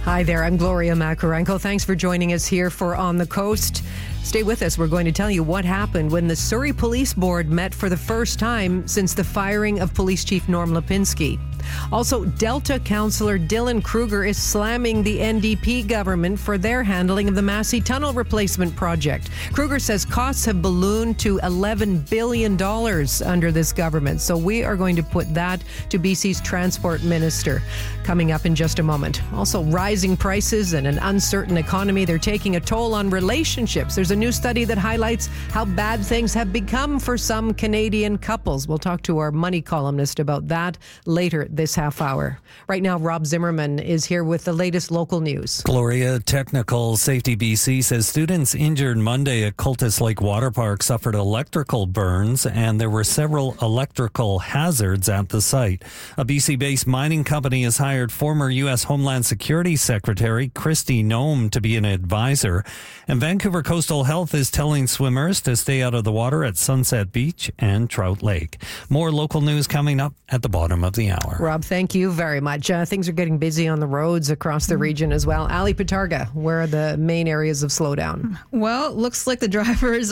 Hi there, I'm Gloria Makarenko. Thanks for joining us here for On the Coast. Stay with us. We're going to tell you what happened when the Surrey Police Board met for the first time since the firing of Police Chief Norm Lipinski. Also, Delta Councillor Dylan Kruger is slamming the NDP government for their handling of the Massey Tunnel replacement project. Kruger says costs have ballooned to $11 billion under this government. So we are going to put that to BC's Transport Minister coming up in just a moment. Also, rising prices and an uncertain economy, they're taking a toll on relationships. There's a new study that highlights how bad things have become for some Canadian couples. We'll talk to our money columnist about that later this half hour. Right now, Rob Zimmerman is here with the latest local news. Gloria, Technical Safety BC says students injured Monday at Cultus Lake Water Park suffered electrical burns and there were several electrical hazards at the site. A BC-based mining company has hired former U.S. Homeland Security Secretary Kristi Noem to be an advisor. And Vancouver Coastal Health is telling swimmers to stay out of the water at Sunset Beach and Trout Lake. More local news coming up at the bottom of the hour. Rob, thank you very much. Things are getting busy on the roads across the region as well. Ali Pitarga, where are the main areas of slowdown? Well, looks like the drivers,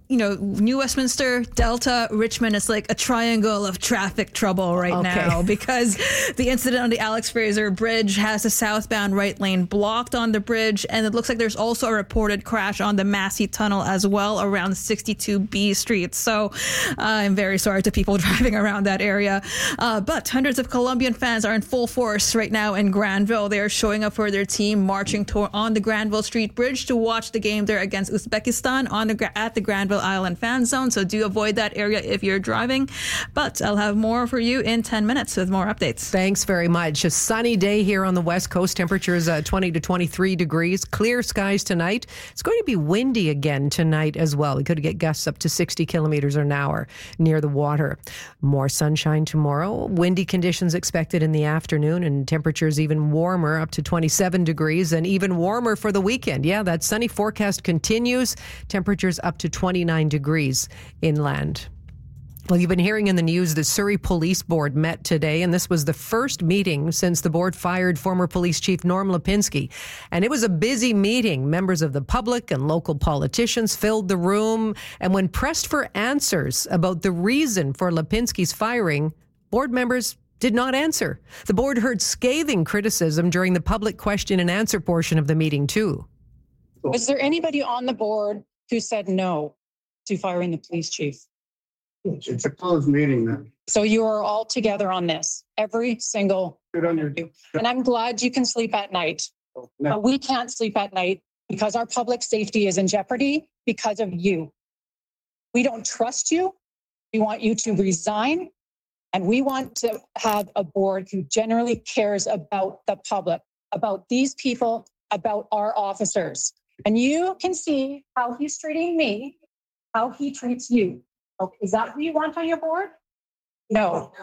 New Westminster, Delta, Richmond, it's like a triangle of traffic trouble now because the incident on the Alex Fraser Bridge has the southbound right lane blocked on the bridge, and it looks like there's also a reported crash on the Massey Tunnel as well around 62B Street. So I'm very sorry to people driving around that area. But hundreds of Colombian fans are in full force right now in Granville. They are showing up for their team, marching on the Granville Street Bridge to watch the game there against Uzbekistan at the Granville Island fan zone. So do avoid that area if you're driving. But I'll have more for you in 10 minutes with more updates. Thanks very much. A sunny day here on the West Coast. Temperatures 20 to 23 degrees. Clear skies tonight. It's going to be windy again tonight as well. We could get gusts up to 60 kilometers an hour near the water. More sunshine tomorrow. Windy conditions expected in the afternoon, and temperatures even warmer, up to 27 degrees, and even warmer for the weekend. Yeah, that sunny forecast continues. Temperatures up to 29 degrees inland. Well, you've been hearing in the news the Surrey Police Board met today, and this was the first meeting since the board fired former police chief Norm Lipinski. And it was a busy meeting. Members of the public and local politicians filled the room. And when pressed for answers about the reason for Lipinski's firing, board members did not answer. The board heard scathing criticism during the public question and answer portion of the meeting, too. Was there anybody on the board who said no to firing the police chief? It's a closed meeting then. So you are all together on this, every single one of you. And I'm glad you can sleep at night. But we can't sleep at night because our public safety is in jeopardy because of you. We don't trust you. We want you to resign. And we want to have a board who generally cares about the public, about these people, about our officers. And you can see how he's treating me, how he treats you. Okay, is that who you want on your board? No.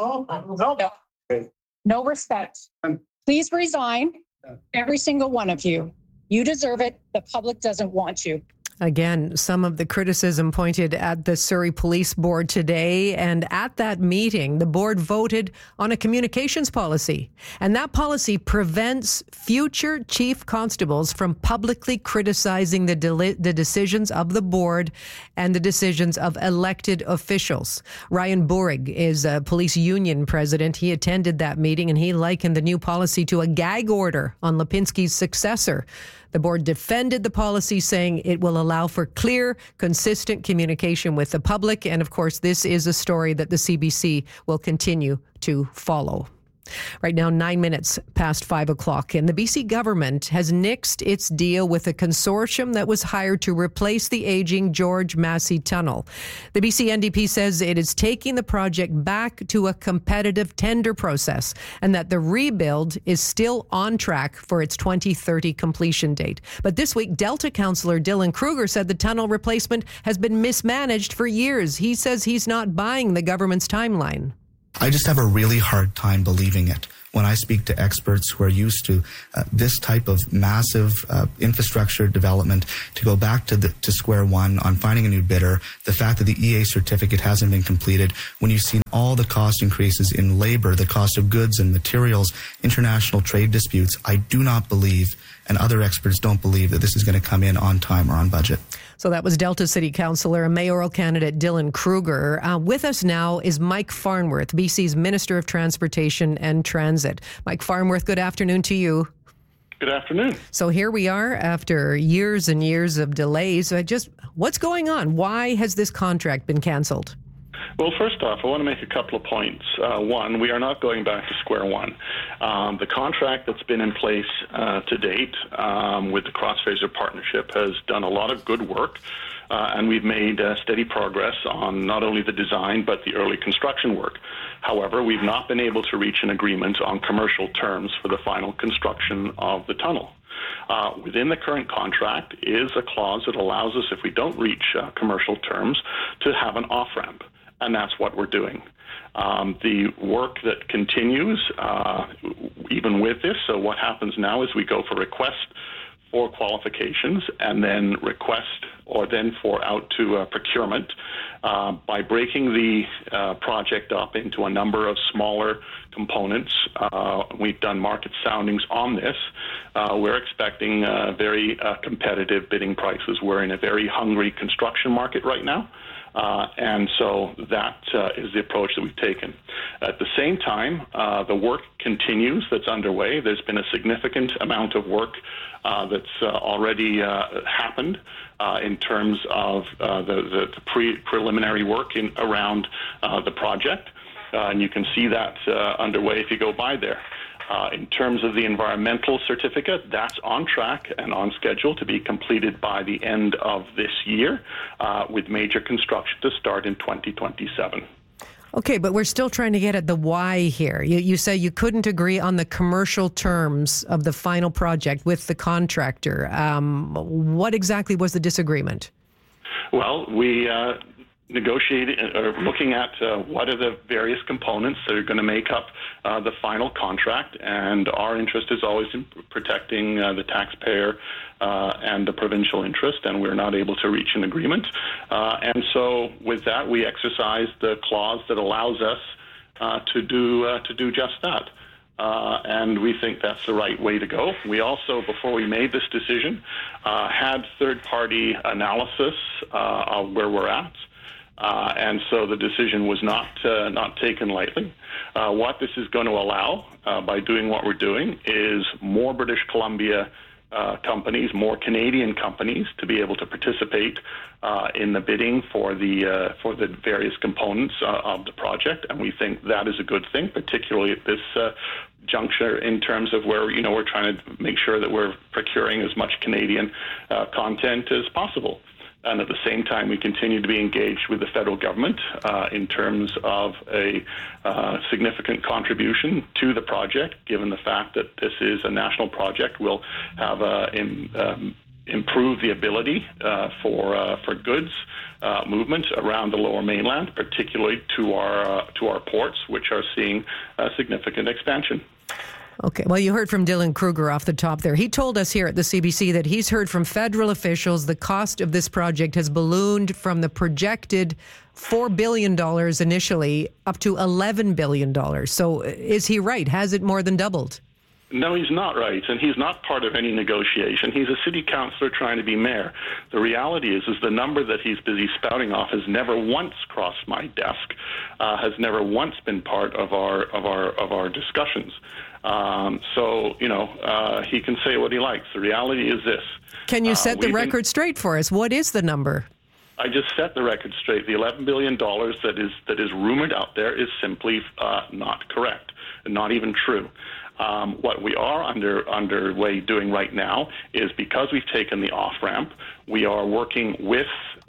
No respect. Please resign, every single one of you. You deserve it. The public doesn't want you. Again, some of the criticism pointed at the Surrey Police Board today, and at that meeting, the board voted on a communications policy. And that policy prevents future chief constables from publicly criticizing the decisions of the board and the decisions of elected officials. Ryan Burig is a police union president. He attended that meeting, and he likened the new policy to a gag order on Lipinski's successor. The board defended the policy, saying it will allow for clear, consistent communication with the public. And of course, this is a story that the CBC will continue to follow. Right now, 9 minutes past 5 o'clock, and the BC government has nixed its deal with a consortium that was hired to replace the aging George Massey Tunnel. The BC NDP says it is taking the project back to a competitive tender process and that the rebuild is still on track for its 2030 completion date. But this week, Delta Councillor Dylan Kruger said the tunnel replacement has been mismanaged for years. He says he's not buying the government's timeline. I just have a really hard time believing it. when I speak to experts who are used to this type of massive infrastructure development, to go back to square one on finding a new bidder, the fact that the EA certificate hasn't been completed, when you've seen all the cost increases in labor, the cost of goods and materials, international trade disputes, I do not believe, and other experts don't believe, that this is going to come in on time or on budget. So that was Delta City Councillor and mayoral candidate Dylan Kruger. With us now is Mike Farnworth, BC's Minister of Transportation and Transit. Mike Farnworth, good afternoon to you. Good afternoon. So here we are after years and years of delays. What's going on? Why has this contract been cancelled? Well, first off, I want to make a couple of points. One, we are not going back to square one. The contract that's been in place to date with the Cross-Fraser Partnership has done a lot of good work, and we've made steady progress on not only the design but the early construction work. However, we've not been able to reach an agreement on commercial terms for the final construction of the tunnel. Within the current contract is a clause that allows us, if we don't reach commercial terms, to have an off-ramp. And that's what we're doing. The work that continues, even with this, so what happens now is we go for request for qualifications and then request or then for out to procurement. By breaking the project up into a number of smaller components, we've done market soundings on this. We're expecting very competitive bidding prices. We're in a very hungry construction market right now. And so that is the approach that we've taken. At the same time, the work continues that's underway. There's been a significant amount of work that's already happened in terms of the preliminary work around the project. And you can see that underway if you go by there. In terms of the environmental certificate, that's on track and on schedule to be completed by the end of this year, with major construction to start in 2027. Okay, but we're still trying to get at the why here. You say you couldn't agree on the commercial terms of the final project with the contractor. What exactly was the disagreement? Well, we negotiating or looking at what are the various components that are going to make up the final contract, and our interest is always in protecting the taxpayer and the provincial interest, and we're not able to reach an agreement. And so with that, we exercise the clause that allows us to do just that. And we think that's the right way to go. We also, before we made this decision, had third-party analysis of where we're at. And so the decision was not taken lightly. What this is going to allow, by doing what we're doing, is more British Columbia companies, more Canadian companies, to be able to participate in the bidding for the various components of the project, and we think that is a good thing, particularly at this juncture in terms of where we're trying to make sure that we're procuring as much Canadian content as possible. And at the same time, we continue to be engaged with the federal government in terms of a significant contribution to the project, given the fact that this is a national project. We'll have improve the ability for goods movement around the Lower Mainland, particularly to our ports, which are seeing a significant expansion. Okay. Well, you heard from Dylan Kruger off the top there. He told us here at the CBC that he's heard from federal officials the cost of this project has ballooned from the projected $4 billion initially up to $11 billion. So is he right? Has it more than doubled? No, he's not right, and he's not part of any negotiation. He's a city councillor trying to be mayor. The reality is the number that he's busy spouting off has never once crossed my desk, has never once been part of our discussions. So he can say what he likes. The reality is this. Can you set the record straight for us? What is the number? I just set the record straight. The $11 billion that is rumored out there is simply not correct, and not even true. What we are underway doing right now is, because we've taken the off-ramp, we are working with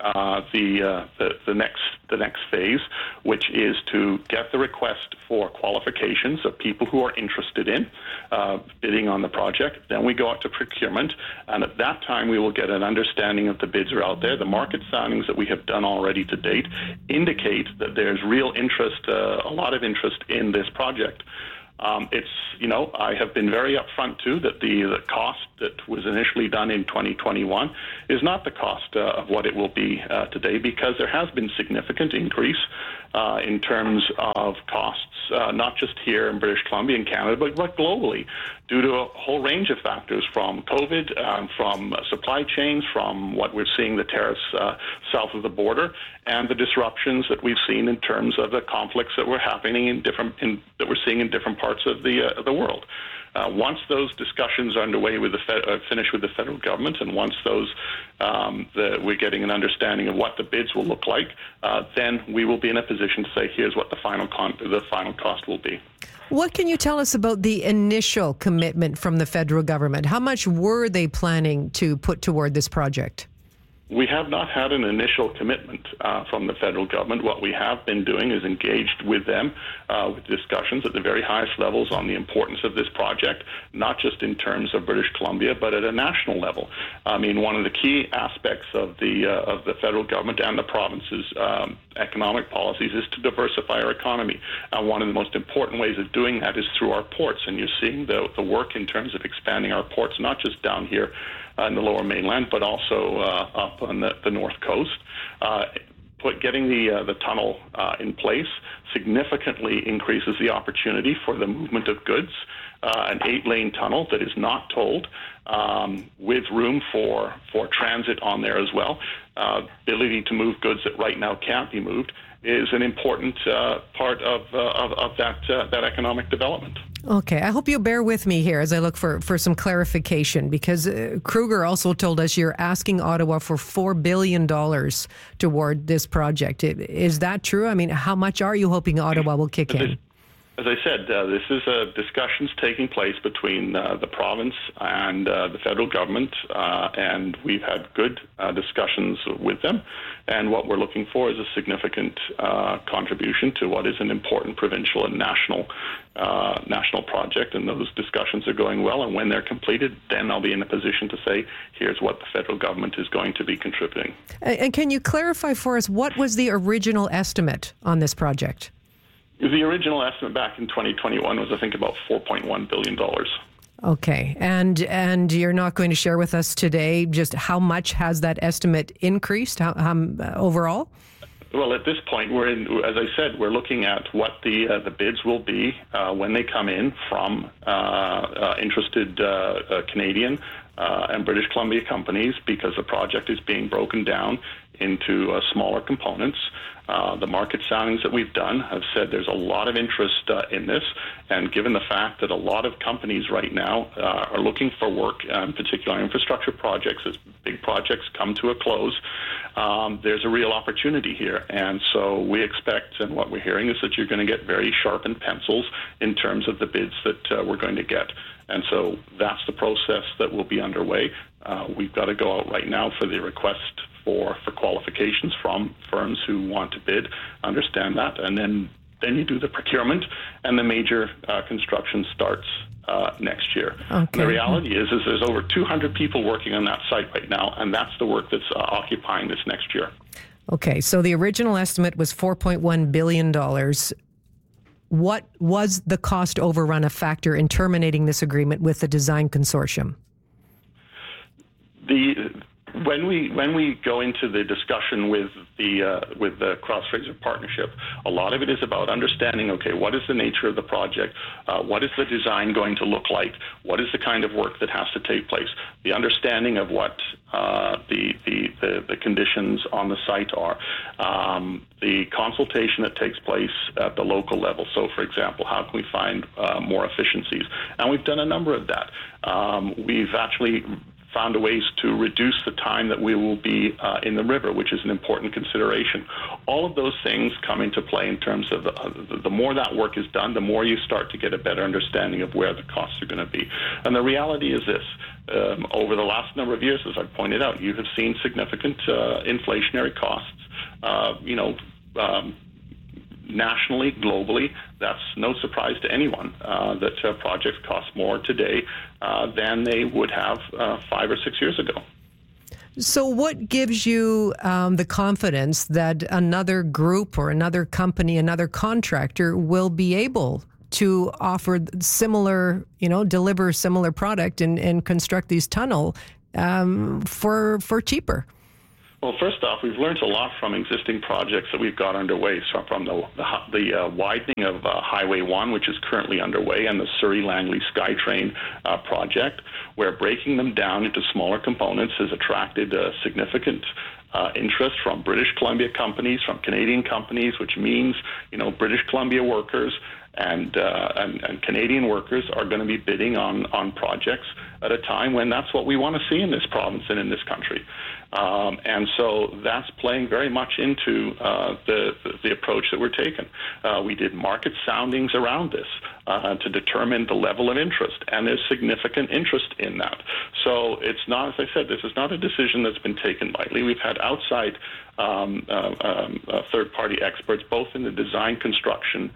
the next phase, which is to get the request for qualifications of people who are interested in bidding on the project. Then we go out to procurement, and at that time we will get an understanding of the bids are out there. The market soundings that we have done already to date indicate that there's real interest, a lot of interest in this project. I have been very upfront too that the cost that was initially done in 2021 is not the cost of what it will be today, because there has been significant increase in terms of costs, not just here in British Columbia and Canada, but globally, due to a whole range of factors, from COVID, from supply chains, from what we're seeing, the tariffs south of the border, and the disruptions that we've seen in terms of the conflicts that were happening that we're seeing in different parts of the world. Once those discussions are underway finished with the federal government, and once we're getting an understanding of what the bids will look like, then we will be in a position to say, here's what the final cost will be. What can you tell us about the initial commitment from the federal government? How much were they planning to put toward this project? We have not had an initial commitment from the federal government. What we have been doing is engaged with them with discussions at the very highest levels on the importance of this project, not just in terms of British Columbia, but at a national level. I mean, one of the key aspects of the federal government and the province's economic policies is to diversify our economy. One of the most important ways of doing that is through our ports, and you're seeing the work in terms of expanding our ports, not just down here in the Lower Mainland, but also up on the North Coast. Getting the tunnel in place significantly increases the opportunity for the movement of goods. An 8-lane tunnel that is not tolled, with room for transit on there as well. Ability to move goods that right now can't be moved is an important part of that economic development. Okay, I hope you'll bear with me here as I look for some clarification, because Kruger also told us you're asking Ottawa for $4 billion toward this project. Is that true? I mean, how much are you hoping Ottawa will kick in? As I said, this is discussions taking place between the province and the federal government, and we've had good discussions with them. And what we're looking for is a significant contribution to what is an important provincial and national project. And those discussions are going well. And when they're completed, then I'll be in a position to say, here's what the federal government is going to be contributing. And can you clarify for us, what was the original estimate on this project? The original estimate back in 2021 was, I think, about $4.1 billion. Okay. And you're not going to share with us today just how much has that estimate increased overall? Well, at this point, as I said, we're looking at what the bids will be when they come in from interested Canadian and British Columbia companies, because the project is being broken down into smaller components. The market soundings that we've done have said there's a lot of interest in this, and given the fact that a lot of companies right now are looking for work, in particular infrastructure projects, as big projects come to a close, there's a real opportunity here. And so we expect, and what we're hearing is that you're going to get very sharpened pencils in terms of the bids that we're going to get. And so that's the process that will be underway. We've got to go out right now for the request for qualifications from firms who want to bid, understand that, and then you do the procurement, and the major construction starts next year. Okay. The reality is there's over 200 people working on that site right now, and that's the work that's occupying this next year. Okay, so the original estimate was $4.1 billion. What was the cost overrun a factor in terminating this agreement with the design consortium? When we go into the discussion with the Cross-Fraser Partnership, a lot of it is about understanding, okay, what is the nature of the project? What is the design going to look like? What is the kind of work that has to take place? The understanding of what the conditions on the site are. The consultation that takes place at the local level. So, for example, how can we find more efficiencies? And we've done a number of that. We've actually found ways to reduce the time that we will be in the river, which is an important consideration. All of those things come into play in terms of the more that work is done, the more you start to get a better understanding of where the costs are going to be. And the reality is this. Over the last number of years, as I pointed out, you have seen significant inflationary costs, nationally, globally. That's no surprise to anyone that projects cost more today than they would have 5 or 6 years ago. So what gives you the confidence that another group or another company, another contractor will be able to offer similar, deliver similar product and construct these tunnel for cheaper? Well, first off, we've learned a lot from existing projects that we've got underway. So from the widening of Highway 1, which is currently underway, and the Surrey-Langley SkyTrain project, where breaking them down into smaller components has attracted significant interest from British Columbia companies, from Canadian companies, which means, British Columbia workers and Canadian workers are going to be bidding on projects at a time when that's what we want to see in this province and in this country. And so that's playing very much into the approach that we're taking. We did market soundings around this to determine the level of interest, and there's significant interest in that. So it's not, as I said, this is not a decision that's been taken lightly. We've had outside third-party experts, both in the design construction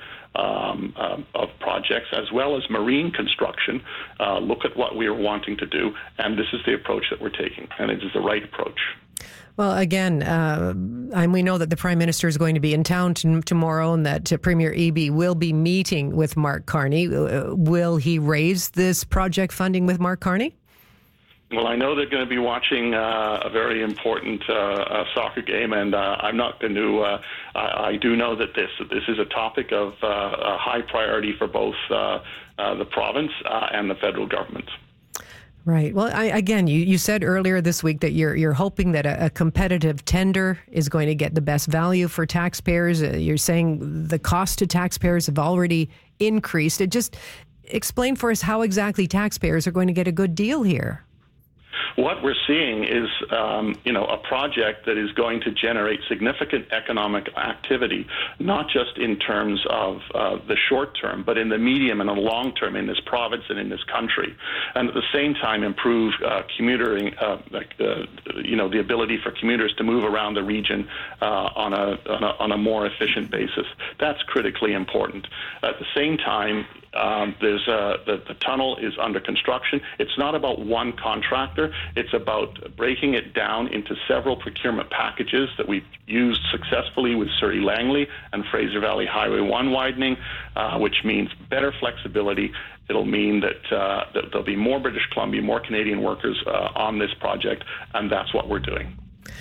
of projects as well as marine construction, look at what we are wanting to do, and this is the approach that we're taking, and it is the right approach. Well, again, and we know that the Prime Minister is going to be in town tomorrow, and that Premier Eby will be meeting with Mark Carney. Will he raise this project funding with Mark Carney? Well, I know they're going to be watching a very important soccer game, and I'm not going to. I do know that this is a topic of a high priority for both the province and the federal government. Right. Well, you said earlier this week that you're hoping that a competitive tender is going to get the best value for taxpayers. You're saying the cost to taxpayers have already increased. Just explain for us how exactly taxpayers are going to get a good deal here. What we're seeing is, a project that is going to generate significant economic activity, not just in terms of the short term, but in the medium and the long term in this province and in this country, and at the same time improve commutering, the ability for commuters to move around the region on a more efficient basis. That's critically important. At the same time, the tunnel is under construction. It's not about one contractor. It's about breaking it down into several procurement packages that we've used successfully with Surrey-Langley and Fraser Valley Highway 1 widening, which means better flexibility. It'll mean that there'll be more British Columbia, more Canadian workers on this project, and that's what we're doing.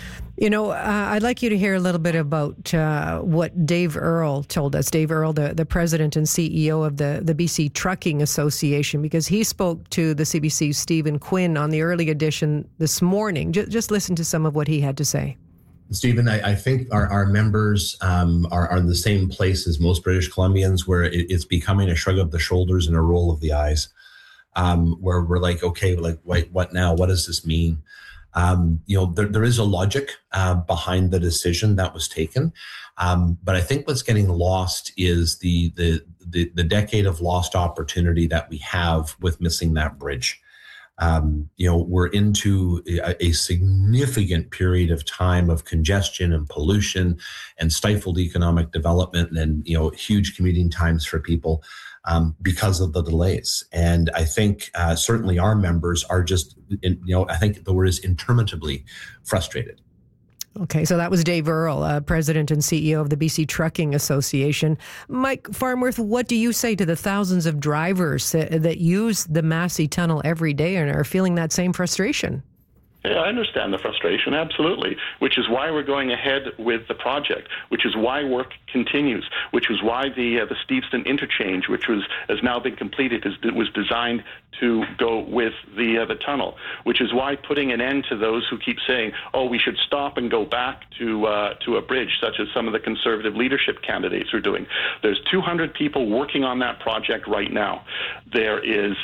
I'd like you to hear a little bit about what Dave Earle told us. Dave Earle, the president and CEO of the BC Trucking Association, because he spoke to the CBC's Stephen Quinn on the early edition this morning. Just listen to some of what he had to say. Stephen, I think our members are in the same place as most British Columbians, where it's becoming a shrug of the shoulders and a roll of the eyes, where we're like, okay, what now? What does this mean? There is a logic behind the decision that was taken, but I think what's getting lost is the decade of lost opportunity that we have with missing that bridge. We're into a significant period of time of congestion and pollution and stifled economic development and huge commuting times for people. Because of the delays. And I think certainly our members are just, I think the word is interminably frustrated. Okay, so that was Dave Earle, President and CEO of the BC Trucking Association. Mike Farnworth, what do you say to the thousands of drivers that use the Massey Tunnel every day and are feeling that same frustration? Yeah, I understand the frustration, absolutely, which is why we're going ahead with the project, which is why work continues, which is why the Steveston interchange, which has now been completed, was designed to go with the tunnel, which is why putting an end to those who keep saying, oh, we should stop and go back to a bridge, such as some of the Conservative leadership candidates are doing. There's 200 people working on that project right now. There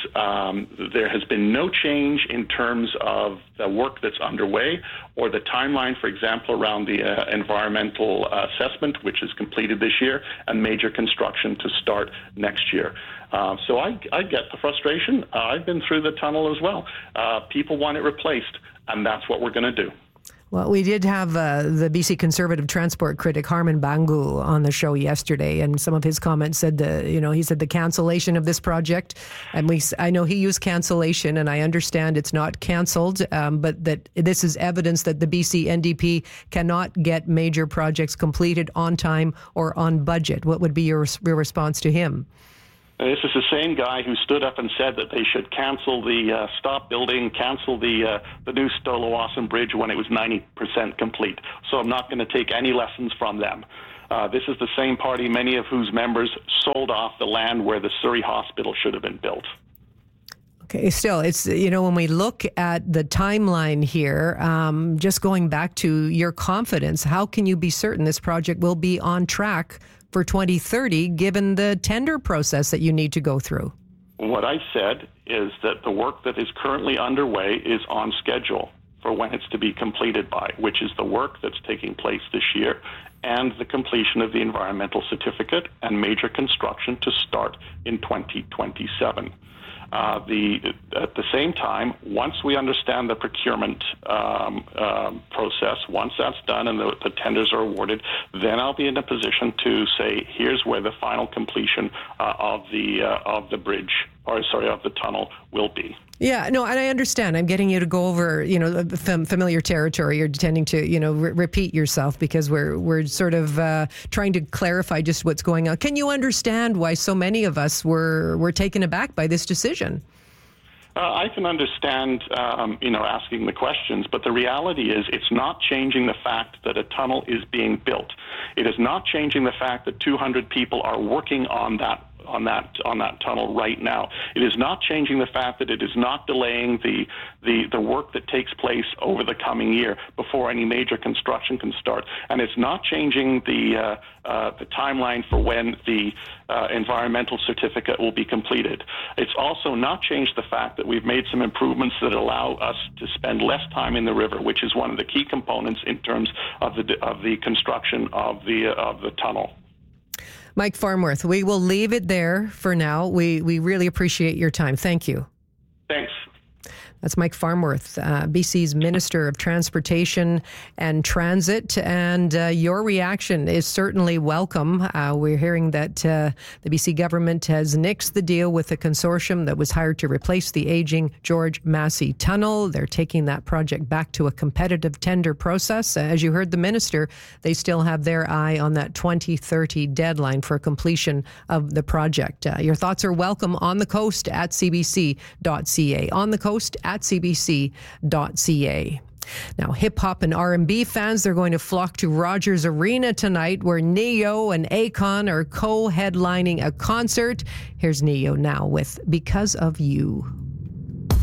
has been no change in terms of the work that's underway or the timeline, for example, around the environmental assessment, which is completed this year, and major construction to start next year. So I get the frustration. I've been through the tunnel as well. People want it replaced, and that's what we're going to do. Well, we did have the BC Conservative transport critic Harman Bangu on the show yesterday, and some of his comments said he said the cancellation of this project, and I know he used cancellation, and I understand it's not cancelled, but that this is evidence that the BC NDP cannot get major projects completed on time or on budget. What would be your response to him? This is the same guy who stood up and said that they should cancel stop building, cancel the new Stolowassen Bridge when it was 90% complete. So I'm not going to take any lessons from them. This is the same party, many of whose members sold off the land where the Surrey Hospital should have been built. Okay, still, it's, when we look at the timeline here, just going back to your confidence, how can you be certain this project will be on track for 2030, given the tender process that you need to go through? What I said is that the work that is currently underway is on schedule for when it's to be completed by, which is the work that's taking place this year and the completion of the environmental certificate and major construction to start in 2027. At the same time, once we understand the procurement process, once that's done and the tenders are awarded, then I'll be in a position to say, here's where the final completion of the bridge, of the tunnel will be. Yeah, no, and I understand. I'm getting you to go over, familiar territory. You're tending to, repeat yourself because we're sort of trying to clarify just what's going on. Can you understand why so many of us were taken aback by this decision? I can understand, asking the questions, but the reality is it's not changing the fact that a tunnel is being built. It is not changing the fact that 200 people are working on that tunnel right now. It is not changing the fact that it is not delaying the work that takes place over the coming year before any major construction can start. And it's not changing the timeline for when the environmental certificate will be completed. It's also not changed the fact that we've made some improvements that allow us to spend less time in the river, which is one of the key components in terms of the construction of the tunnel. Mike Farnworth, we will leave it there for now. We really appreciate your time. Thank you. Thanks. That's Mike Farnworth, BC's Minister of Transportation and Transit. And your reaction is certainly welcome. We're hearing that the BC government has nixed the deal with the consortium that was hired to replace the aging George Massey Tunnel. They're taking that project back to a competitive tender process. As you heard the minister, they still have their eye on that 2030 deadline for completion of the project. Your thoughts are welcome on the coast at cbc.ca. On the coast at cbc.ca. Now, hip-hop and R&B fans, they're going to flock to Rogers Arena tonight, where Ne-Yo and Akon are co-headlining a concert. Here's Ne-Yo now with Because of You.